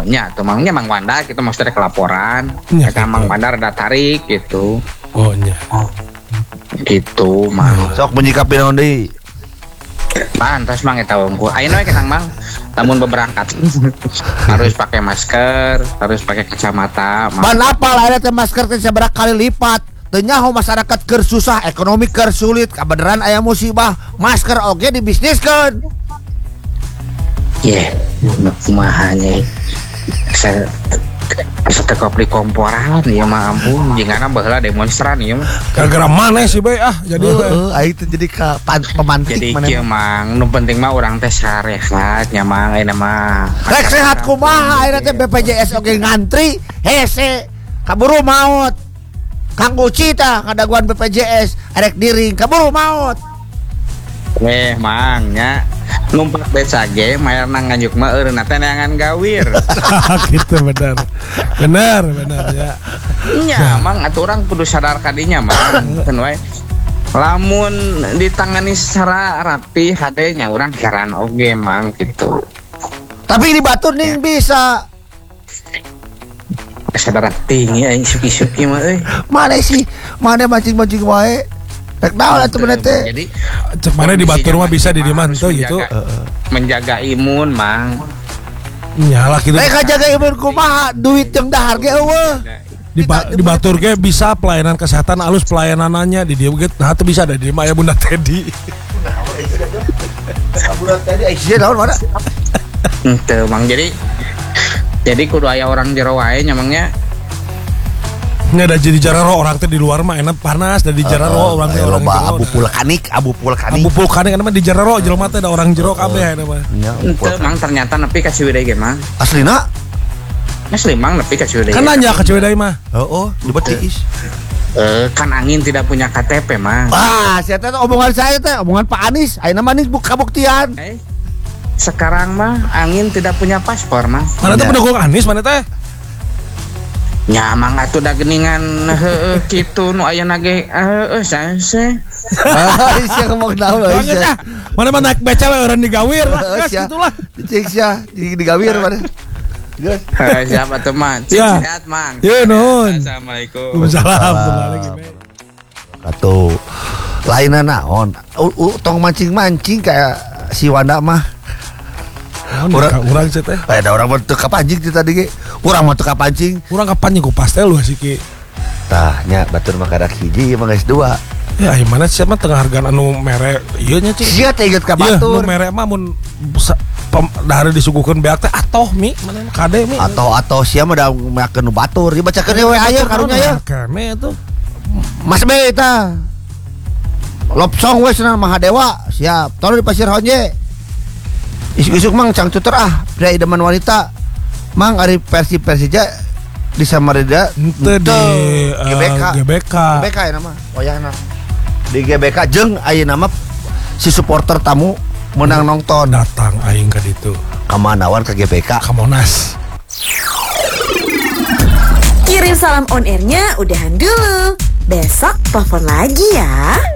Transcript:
nya tuh Mang Wanda kita maksudnya kelaporan kita Mang Wanda rada tarik gitu. Oh nya. Gitu Mang. Sok menyikapi naon deui? Pantas Mang eta wongku. Ayeuna we Kang Mang. Lamun beberangkat harus pakai masker, harus pakai kacamata. Ban apa lah teh masker teh sabaraha kali lipat. Teu nyaho masyarakat keur susah, ekonomi keur sulit, kabeneran aya musibah, masker oge dibisniskeun. Kumahanya saya kopli komporan ya mah ampun jingana baheula demonstran ieu mah gara-gara maneh sih bae jadi aing teh jadi ka pemantik jadi kieu Mang nu penting mah urang teh sarehat nya Mang ayeuna mah rek sehat kumaha ayeuna teh BPJS oge ngantri hese kaburu maot Kang Uci tah ngadaguan BPJS arek diring kaburu maot Mang nya numpak beca ge mayarna nganjuk mah eureunna teh neangan gawir. Gitu benar ya. Nya Mang atuh urang kudu sadar kadinya Mang. Kan wae. Lamun ditangani secara rapi hade nya urang heran oge Mang gitu. Tapi di Batur nih bisa sadar tinggi aing suki-suki mah euy. Mana sih? Mana mancing-mancing wae? Rek naon atuh bener teh? Jadi cek mana di Batur mah bisa didimanto gitu. Menjaga imun Mang. Nyalah gitu. Rek jaga imun kumaha? Duit yang dahar ge eueuh. Di Batur ge bisa pelayanan kesehatan alus pelayanannya di dia ge nah teu bisa ada di mah ya Bunda Teddy. Bunda Teddy aya naon mana? Henteu Mang jadi kudu aya orang jero wae nyamangnya. Nya ada jadi jararo orang teh di luar mah enak panas dan di jararo orang teh orang jero. Abu vulkanik kan mah di jararo jelema teh ada orang jero kabeh eta mah. Henteu Mang ternyata nepi ka Ciwidey ge Mang. Aslina? Asli Mang nepi ka Ciwidey. Kan nanya ka Ciwidey mah. Heeh, di Betiis. Kan angin tidak punya KTP Mang. Saya teh omongan saya teh, omongan Pak Anies. Ayeuna mah Anies kabuktian. Sekarang mah angin tidak punya paspor Mang. Mana teh pendukung Anies mana teh? Nya Mang atuh da geuningan heueuh kitu nu ayeuna ge sase. Sia ngomong naon sia. Mana mah naik beca we urang digawir. Gitulah. Cek sia digawir mana. Geus. Siapa tuh Mang? Sehat Mang. Ye nuhun. Assalamualaikum. Waalaikumsalam. Atuh lainna naon? Tong mancing-mancing kayak si Wanda mah. Urang teh teh. Ada orang mah teu kapancing tadi ge. Urang mah teu kapancing. Urang kapan ku pastel lu siki. Tah nya batur mah kadak hiji mah geus dua. Ya ayo mana sih mah tengah hargaan anu mere ieu nya cing. Sia teh inget ka batur. Nu mere mah mun dahar disuguhkeun beak teh atoh mi mana kade mi. Atau sia mah da meakeun nu batur. Dibacakeun we aya karunya ya. Kene atuh. Mas B eta. Lopsong we cenah Mahadewa. Siap. Tolong di Pasir Honje. Isuk-isuk Mang cangcuter pria idaman wanita. Mang ari Persija di Samarinda henteu di GBK ya nama wayahna. Di GBK jeung ayeuna mah si supporter tamu menang nonton. Datang aing ka ditu. Ka manawan ke GBK? Ka Monas. Kirim salam on airnya udahan dulu. Besok telepon lagi ya.